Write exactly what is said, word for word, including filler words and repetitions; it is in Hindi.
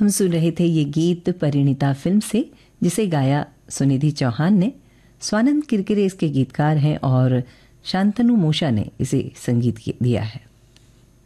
हम सुन रहे थे ये गीत परिणीता फिल्म से, जिसे गाया सुनिधि चौहान ने। स्वानंद किरकिरे इसके गीतकार हैं और शांतनु मोशा ने इसे संगीत दिया है।